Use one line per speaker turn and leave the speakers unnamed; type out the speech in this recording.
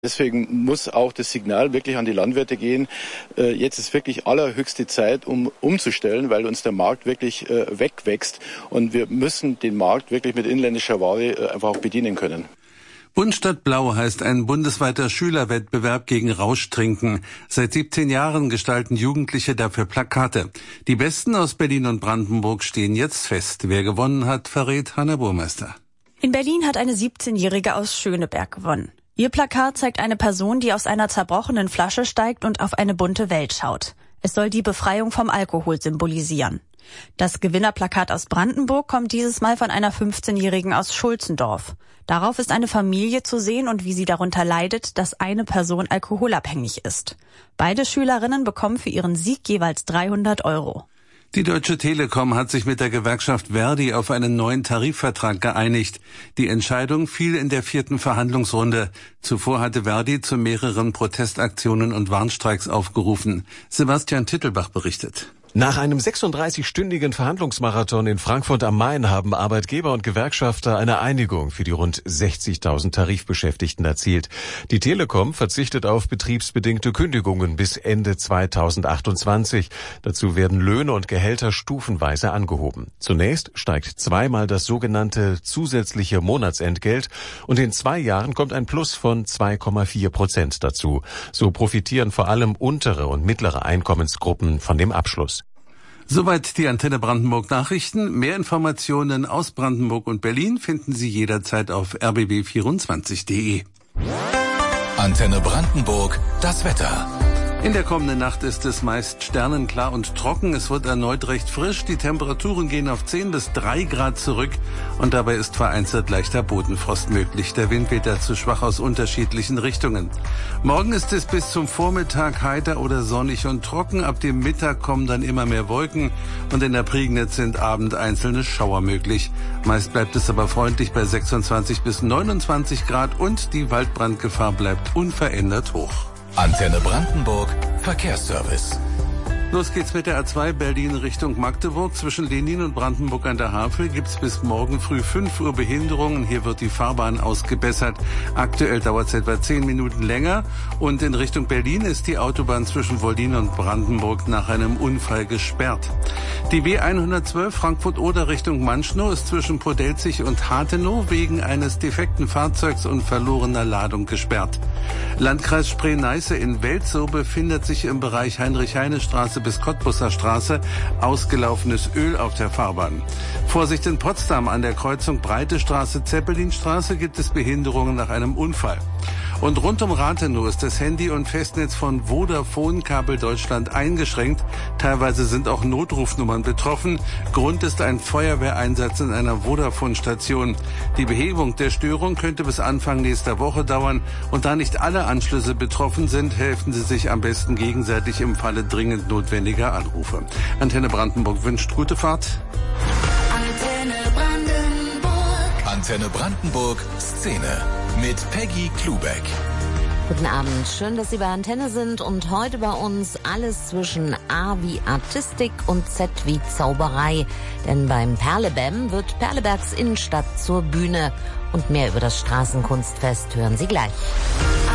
Deswegen muss auch das Signal wirklich an die Landwirte gehen. Jetzt ist wirklich allerhöchste Zeit, umzustellen, weil uns der Markt wirklich wegwächst. Und wir müssen den Markt wirklich mit inländischer Ware einfach auch bedienen können.
Bund statt Blau heißt ein bundesweiter Schülerwettbewerb gegen Rauschtrinken. Seit 17 Jahren gestalten Jugendliche dafür Plakate. Die Besten aus Berlin und Brandenburg stehen jetzt fest. Wer gewonnen hat, verrät Hanna Burmeister.
In Berlin hat eine 17-Jährige aus Schöneberg gewonnen. Ihr Plakat zeigt eine Person, die aus einer zerbrochenen Flasche steigt und auf eine bunte Welt schaut. Es soll die Befreiung vom Alkohol symbolisieren. Das Gewinnerplakat aus Brandenburg kommt dieses Mal von einer 15-Jährigen aus Schulzendorf. Darauf ist eine Familie zu sehen und wie sie darunter leidet, dass eine Person alkoholabhängig ist. Beide Schülerinnen bekommen für ihren Sieg jeweils 300 €.
Die Deutsche Telekom hat sich mit der Gewerkschaft Verdi auf einen neuen Tarifvertrag geeinigt. Die Entscheidung fiel in der 4. Verhandlungsrunde. Zuvor hatte Verdi zu mehreren Protestaktionen und Warnstreiks aufgerufen. Sebastian Tittelbach berichtet.
Nach einem 36-stündigen Verhandlungsmarathon in Frankfurt am Main haben Arbeitgeber und Gewerkschafter eine Einigung für die rund 60.000 Tarifbeschäftigten erzielt. Die Telekom verzichtet auf betriebsbedingte Kündigungen bis Ende 2028. Dazu werden Löhne und Gehälter stufenweise angehoben. Zunächst steigt zweimal das sogenannte zusätzliche Monatsentgelt und in 2 Jahren kommt ein Plus von 2,4% dazu. So profitieren vor allem untere und mittlere Einkommensgruppen von dem Abschluss.
Soweit die Antenne Brandenburg Nachrichten. Mehr Informationen aus Brandenburg und Berlin finden Sie jederzeit auf rbb24.de.
Antenne Brandenburg, das Wetter.
In der kommenden Nacht ist es meist sternenklar und trocken. Es wird erneut recht frisch. Die Temperaturen gehen auf 10 bis 3 Grad zurück und dabei ist vereinzelt leichter Bodenfrost möglich. Der Wind weht dazu schwach aus unterschiedlichen Richtungen. Morgen ist es bis zum Vormittag heiter oder sonnig und trocken. Ab dem Mittag kommen dann immer mehr Wolken und in der Prignitz sind abend einzelne Schauer möglich. Meist bleibt es aber freundlich bei 26 bis 29 Grad und die Waldbrandgefahr bleibt unverändert hoch.
Antenne Brandenburg, Verkehrsservice.
Los geht's mit der A2 Berlin Richtung Magdeburg. Zwischen Lenin und Brandenburg an der Havel gibt's bis morgen früh 5 Uhr Behinderungen. Hier wird die Fahrbahn ausgebessert. Aktuell dauert es etwa 10 Minuten länger. Und in Richtung Berlin ist die Autobahn zwischen Woldin und Brandenburg nach einem Unfall gesperrt. Die B112 Frankfurt-Oder Richtung Manschnow ist zwischen Podelzig und Hathenow wegen eines defekten Fahrzeugs und verlorener Ladung gesperrt. Landkreis Spree-Neiße in Welzow befindet sich im Bereich Heinrich-Heine-Straße bis Cottbusser Straße ausgelaufenes Öl auf der Fahrbahn. Vorsicht in Potsdam an der Kreuzung Breite Straße, Zeppelinstraße gibt es Behinderungen nach einem Unfall. Und rund um Rathenow ist das Handy- und Festnetz von Vodafone Kabel Deutschland eingeschränkt. Teilweise sind auch Notrufnummern betroffen. Grund ist ein Feuerwehreinsatz in einer Vodafone-Station. Die Behebung der Störung könnte bis Anfang nächster Woche dauern. Und da nicht alle Anschlüsse betroffen sind, helfen Sie sich am besten gegenseitig im Falle dringend notwendiger Anrufe. Antenne Brandenburg wünscht gute Fahrt.
Antenne Brandenburg. Antenne Brandenburg Szene mit Peggy Klubeck.
Guten Abend, schön, dass Sie bei Antenne sind und heute bei uns alles zwischen A wie Artistik und Z wie Zauberei. Denn beim Perlebam wird Perlebergs Innenstadt zur Bühne und mehr über das Straßenkunstfest hören Sie gleich.